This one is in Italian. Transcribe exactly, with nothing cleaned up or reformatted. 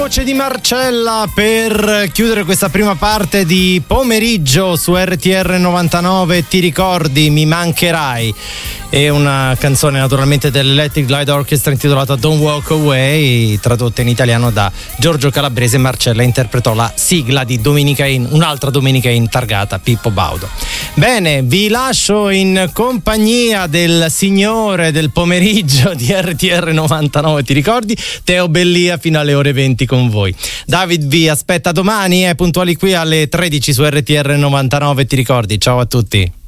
Voce di Marcella per chiudere questa prima parte di pomeriggio su R T R novantanove. Ti ricordi, mi mancherai. È una canzone naturalmente dell'Electric Light Orchestra intitolata Don't Walk Away, tradotta in italiano da Giorgio Calabrese. Marcella interpretò la sigla di Domenica In, un'altra Domenica In targata Pippo Baudo. Bene, vi lascio in compagnia del signore del pomeriggio di R T R novantanove, ti ricordi? Teo Bellia fino alle ore venti con voi. David vi aspetta domani, eh, puntuali qui alle tredici su R T R novantanove, ti ricordi? Ciao a tutti.